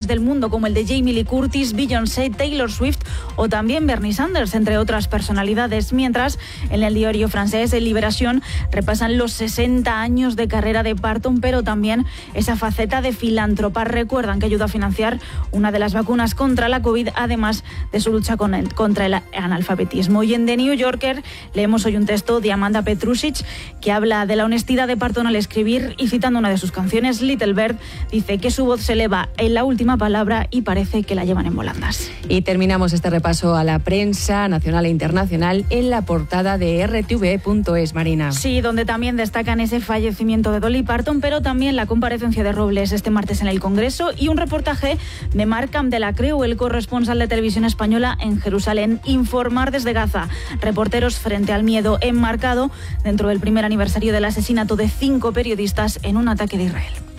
del mundo como el de Jamie Lee Curtis, Beyoncé, Taylor Swift o también Bernie Sanders, entre otras personalidades. Mientras, en el diario francés Libération repasan los 60 años de carrera de Parton, pero también esa faceta de filántropa. Recuerdan que ayudó a financiar una de las vacunas contra la COVID, además de su lucha contra el analfabetismo. Y en The New Yorker leemos hoy un texto de Amanda Petrusic que habla de la honestidad de Parton al escribir, y citando una de sus canciones, Little Bird, dice que su voz se eleva en la última palabra y parece que la llevan en volandas. Y terminamos este repaso a la prensa nacional e internacional en la portada de RTV.es, Marina. Sí, donde también destacan ese fallecimiento de Dolly Parton, pero también la comparecencia de Robles este martes en el Congreso y un reportaje de Marc Campdelacreu, el corresponsal de Televisión Española en Jerusalén. Informar desde Gaza. Reporteros frente al miedo, enmarcado dentro del primer aniversario del asesinato de 5 periodistas en un ataque de Israel.